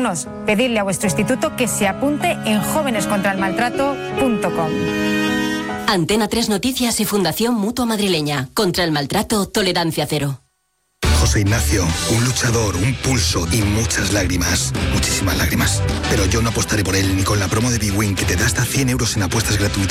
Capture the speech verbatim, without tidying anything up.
alumnos, pedidle a vuestro instituto que se apunte en jóvenes contra el maltrato punto com. Antena tres Noticias y Fundación Mutua Madrileña. Contra el maltrato, tolerancia cero. José Ignacio, un luchador, un pulso y muchas lágrimas. Muchísimas lágrimas. Pero yo no apostaré por él ni con la promo de Bwin que te da hasta cien euros en apuestas gratuitas